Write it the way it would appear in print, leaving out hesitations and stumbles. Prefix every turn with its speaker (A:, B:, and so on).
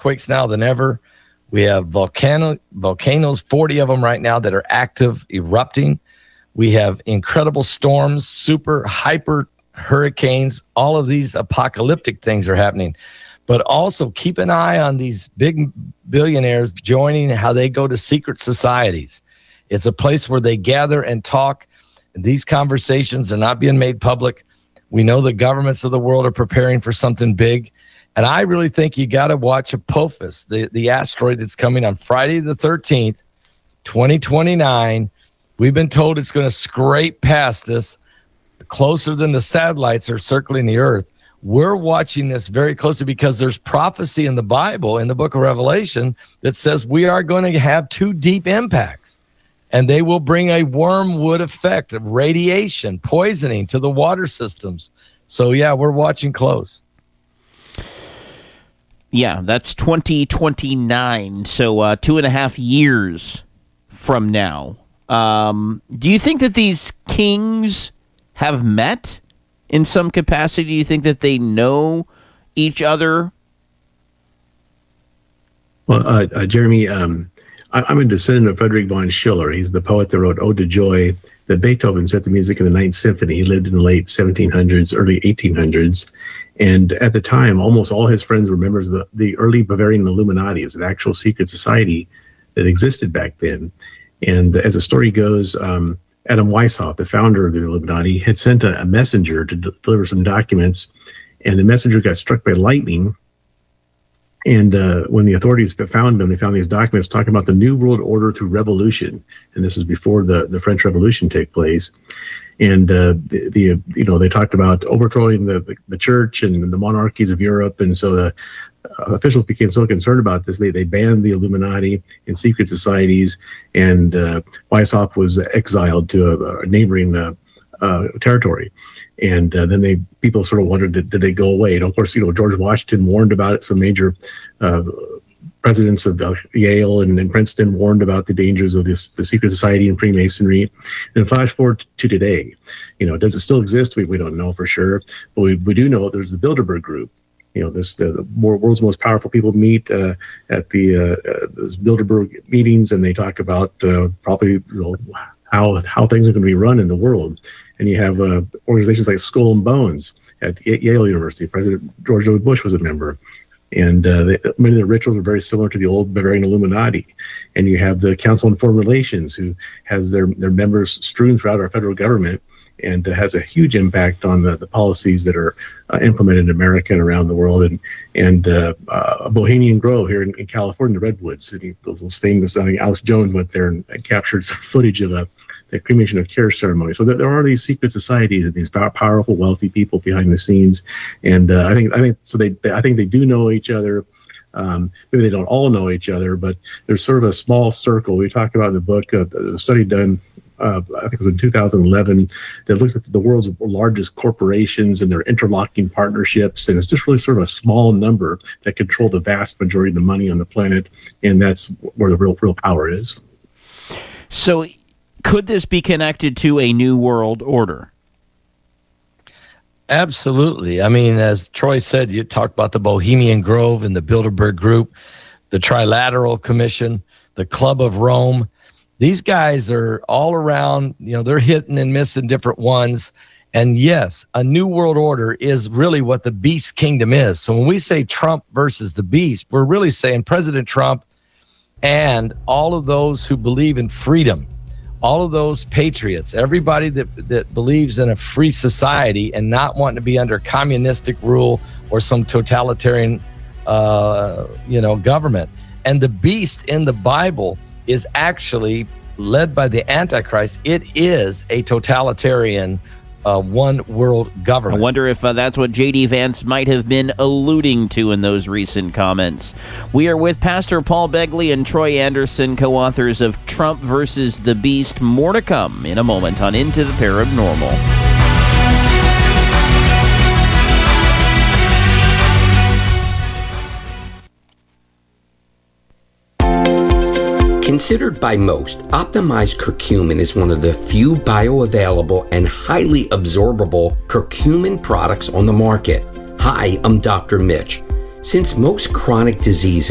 A: earthquakes now than ever. We have volcanoes, 40 of them right now that are active, erupting. We have incredible storms, super hyper hurricanes. All of these apocalyptic things are happening. But also keep an eye on these big billionaires joining, how they go to secret societies. It's a place where they gather and talk. These conversations are not being made public. We know the governments of the world are preparing for something big. And I really think you got to watch Apophis, the asteroid that's coming on Friday the 13th, 2029. We've been told it's going to scrape past us closer than the satellites are circling the Earth. We're watching this very closely because there's prophecy in the Bible, in the book of Revelation, that says we are going to have two deep impacts, and they will bring a wormwood effect of radiation, poisoning to the water systems. So, yeah, we're watching close.
B: Yeah, that's 2029, so 2.5 years from now. Do you think that these kings have met in some capacity? Do you think that they know each other?
C: Well, Jeremy, I'm a descendant of Friedrich von Schiller. He's the poet that wrote Ode to Joy, that Beethoven set the music in the Ninth Symphony. He lived in the late 1700s, early 1800s. And at the time, almost all his friends were members of the early Bavarian Illuminati, as an actual secret society that existed back then. And as the story goes, Adam Weishaupt, the founder of the Illuminati, had sent a messenger to deliver some documents, and the messenger got struck by lightning. And when the authorities found him, they found these documents talking about the New World Order through revolution. And this is before the French Revolution took place. And they talked about overthrowing the church and the monarchies of Europe. And so the officials became so concerned about this, they banned the Illuminati and secret societies. And Weishaupt was exiled to a neighboring territory. And then people sort of wondered, did they go away? And of course, George Washington warned about it. Some major presidents of Yale and Princeton warned about the dangers of the secret society and Freemasonry. And flash forward to today, does it still exist? We don't know for sure, but we do know there's the Bilderberg Group. The world's most powerful people meet at this Bilderberg meetings, and they talk about probably how things are going to be run in the world. And you have organizations like Skull and Bones at Yale University. President George W. Bush was a member. And many of the rituals are very similar to the old Bavarian Illuminati. And you have the Council on Foreign Relations, who has their members strewn throughout our federal government, and has a huge impact on the policies that are implemented in America and around the world. And Bohemian Grove here in California, the Redwoods, those famous, I think Alex Jones went there and captured some footage of the cremation of care ceremony. So there are these secret societies and these powerful, wealthy people behind the scenes. And I think they do know each other. Maybe they don't all know each other, but there's sort of a small circle. We talk about in the book a study done, I think it was in 2011, that looks at the world's largest corporations and their interlocking partnerships. And it's just really sort of a small number that control the vast majority of the money on the planet. And that's where the real power is.
B: So could this be connected to a new world order?
A: Absolutely. I mean, as Troy said, you talk about the Bohemian Grove and the Bilderberg Group, the Trilateral Commission, the Club of Rome. These guys are all around, they're hitting and missing different ones. And yes, a new world order is really what the beast kingdom is. So when we say Trump versus the beast, we're really saying President Trump and all of those who believe in freedom, all of those patriots, everybody that believes in a free society and not wanting to be under communistic rule or some totalitarian, government. And the beast in the Bible is actually led by the Antichrist. It is a totalitarian one world government.
B: I wonder if that's what J.D. Vance might have been alluding to in those recent comments. We are with Pastor Paul Begley and Troy Anderson, co-authors of Trump versus the Beast. More to come in a moment on Into the Paranormal.
D: Considered by most, optimized curcumin is one of the few bioavailable and highly absorbable curcumin products on the market. Hi, I'm Dr. Mitch. Since most chronic diseases